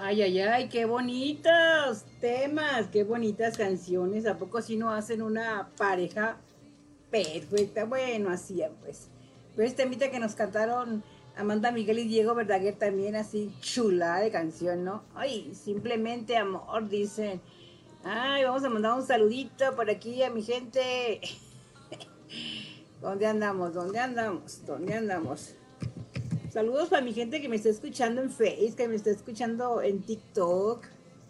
Ay, ay, ay, qué bonitos temas, qué bonitas canciones. ¿A poco si no hacen una pareja perfecta? Bueno, así pues. Pues este temita que nos cantaron Amanda Miguel y Diego Verdaguer también así chula de canción, ¿no? Ay, simplemente amor, dicen. Ay, vamos a mandar un saludito por aquí a mi gente. ¿Dónde andamos? ¿Dónde andamos? ¿Dónde andamos? Saludos para mi gente que me está escuchando en Facebook, que me está escuchando en TikTok,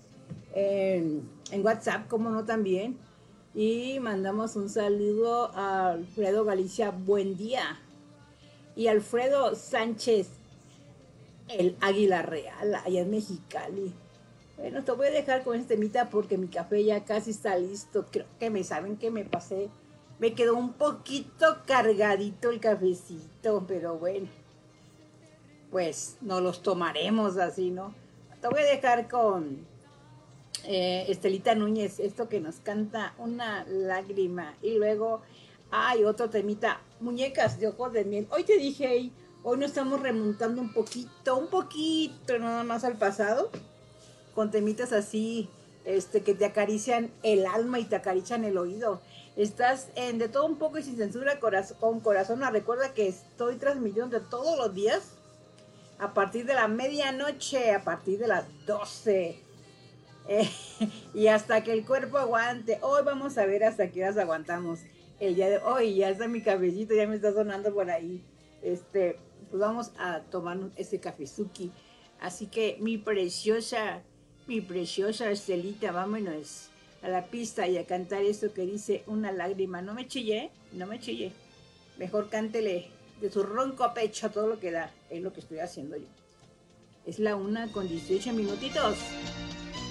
en WhatsApp, como no también. Y mandamos un saludo a Alfredo Galicia, buen día. Y Alfredo Sánchez, el Águila Real, allá en Mexicali. Bueno, te voy a dejar con este temita porque mi café ya casi está listo. Creo que me saben que me pasé. Me quedó un poquito cargadito el cafecito, pero bueno, pues no los tomaremos así, ¿no? Te voy a dejar con Estelita Núñez, esto que nos canta Una lágrima. Y luego hay otro temita, Muñecas de ojos de miel. Hoy te dije, hey, hoy nos estamos remontando un poquito nada más al pasado, con temitas así, que te acarician el alma y te acarician el oído. Estás en De Todo Un Poco y Sin Censura, con corazón. Recuerda que estoy transmitiendo todos los días a partir de la medianoche, a partir de las 12. Eh, y hasta que el cuerpo aguante. Hoy vamos a ver hasta qué horas aguantamos. El día de hoy ya está mi cafecito, ya me está sonando por ahí. Pues vamos a tomarnos ese cafezuki. Así que mi preciosa Estelita, vámonos a la pista y a cantar esto que dice Una lágrima. No me chille, no me chille. Mejor cántele de su ronco pecho todo lo que da. Es lo que estoy haciendo yo. Es la 1:18 minutitos.